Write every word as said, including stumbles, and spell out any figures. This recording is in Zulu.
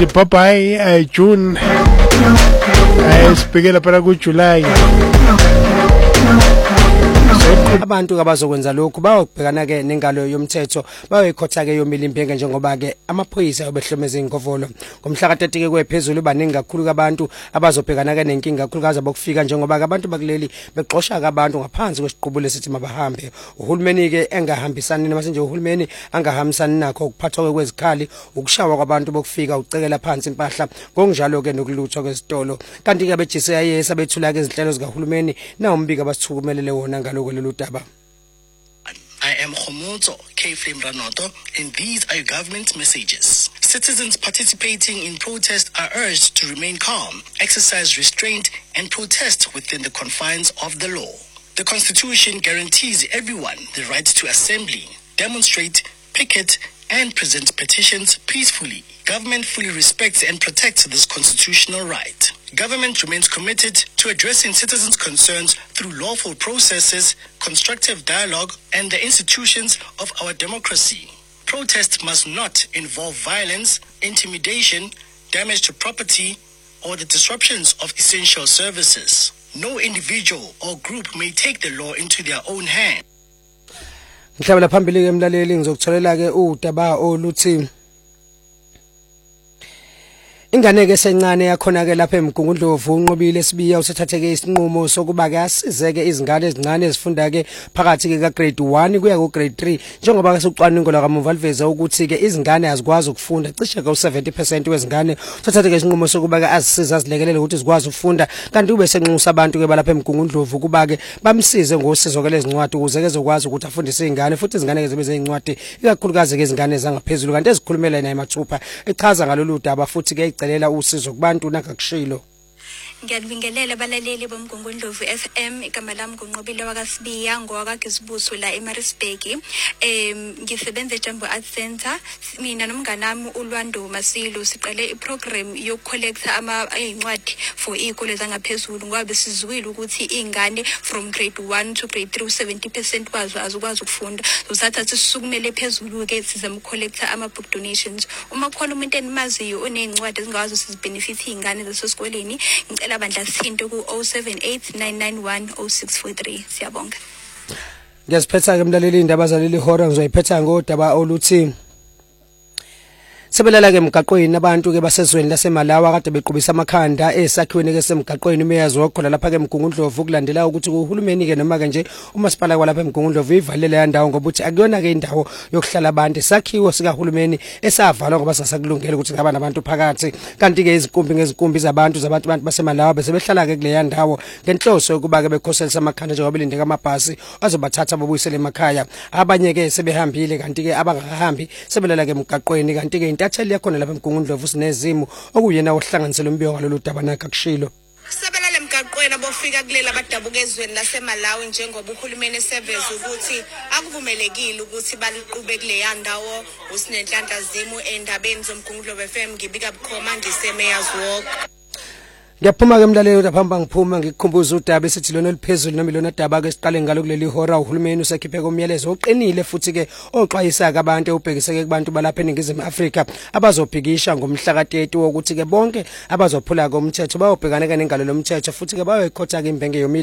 sithi bye bye June sibhekela phela ku July. Abantu abazokwenza lokhu bayobhekana ke nengalo yomthetho bayoyikhotha ke yomilimpenge njengoba ke amaphoyisa obehlomeza ingovolo ngomhla ka thirty ke kwephezulu baningi kakhulu kabantu abazobhekana ke nenkinga kakhulukazi abokufika njengoba ke abantu bakuleli bexosha kabantu ngaphansi kwesiqubulo esithi mabahambe. Uhulumeni ke engahambisani noma nje uhulumeni angahambisani nakho ukuphathwa kwezikhali ukushawa kwabantu bokufika ucekela phansi impahla ngokunjalo ke nokuluthwa kwezitolo kanti ke be-G C I S abethula ke izinhlelo zikahulumeni na umbiko abasithukumelele wona ngaloko lolu daba. I am Khomotso K-Flame Ranoto, and these are your government messages. Citizens participating in protest are urged to remain calm, exercise restraint, and protest within the confines of the law. The Constitution guarantees everyone the right to assembly, demonstrate, picket, and present petitions peacefully. Government fully respects and protects this constitutional right. Government remains committed to addressing citizens' concerns through lawful processes, constructive dialogue, and the institutions of our democracy. Protest must not involve violence, intimidation, damage to property, or the disruptions of essential services. No individual or group may take the law into their own hands. Ngihlabela phambili ke emlaleli ngizokutholela ke udaba oluthi ingane ke sencane yakhona ke lapha eMgungundlovu unqobile sibiya usathatheke isinqumo sokuba ke asizeke izingane ezincane ezifunda ke phakathi ke ka grade one kuya ku grade three njengoba ke sokucwaningo la kamuva liveza ukuthi ke izingane azikwazi ukufunda cishe ke seventy percent wezingane usathatheke isinqumo sokuba ke azisiza zilekelele ukuthi zikwazi ukufunda kanti ube senxusa abantu ke balapha eMgungundlovu kuba ke bamsize ngosizo ke lezincwadi ukuze ke zokwazi ukuthi afundise izingane futhi izingane ke zibe zezincwadi ikakhulukazi ke izingane zangaphezulu kanti ezikhulumela naye mathupha echaza ngalolu daba futhi ke celela usizo kubantu nakakushilo. Ngiyabingelela abalaleli bomgungundlovu F M igama lami nguNqobile wakasibiya ngowakagisibuso la eMaritzburg. Em ngisebenza eJambo Art Center. Mina nomngane nami uLwando Masilo siqale iprogram yokucollecta ama incwadi for izikole zangaphezulu ngoba besizwile ukuthi izingane from grade one to grade three seventy percent kwazo azikwazi ukufunda. Usathatha sisukumele phezulu ke sizamcollecta ama book donations. Uma khona umuntu enimaziyo onezincwadi ezingakwazi ukuzibenefit izingane zasesikoleni ngicela bandla sithinto ku oh seven eight nine nine one oh six four three. Siyabonga. Ngiyaziphetha ke mlaleli indaba zaleli hora ngizoyiphetha ngodaba oluthi sebelala ke emgaqweni abantu ke basezweni laseMalawi kade beqhubisa amakhanda esakhiweni ke semgaqweni meyazo khona lapha ke eMgungundlovu kulandela ukuthi uhulumeni ke noma ke nje umasipala kwalapha eMgungundlovu ivalele yandawo ngoba uthi akuyona ke indawo yokuhlala abantu isakhiwo sika hulumeni esavalwa ngoba sasakulungela ukuthi ngaba nabantu phakathi kanti ke izinkumbi ngezinkumbi zabantu zabantu abantu baseMalawi bese behlala ke kule yandawo ngenhloso yokuba ke bekhoselisa amakhanda njengoba belindeka amabhasi azobathatha babuyisele emakhaya abanye ke sebehambile kanti ke abangahambi sebelala ke emgaqweni kanti ke intatheli yakhona lapha eMgungundlovu sinezimo okuyena ohlanganisela umbiko ngalolu daba nakho akushilo. Sebelala emgaqweni abofika kulela abadabuka ezweni laseMalawi njengoba uhulumeni seveza ukuthi akuvumelekile ukuthi baliqhube kule yandawo usinenhlanhla zimo endabeni zomgungundlovu F M ngibika bukhoma ngisemayors walk. Ngiyaphuma ke mlaleli lapha ngiphuma ngikukhumbuza udaba esithi lona liphezulu noma lona daba ke siqale ngalo kuleli hora uhulumeni usekhiphe komyalezo oqinile futhi ke oxwayisa abantu ubhekiseke kubantu balapha eNingizimu Afrika abazophikisha ngomhla ka thirty wokuthi ke bonke abazophula komthetho bayobhekana ke nengalo lomthetho futhi ke bayoyikhotha ke imbenge yomi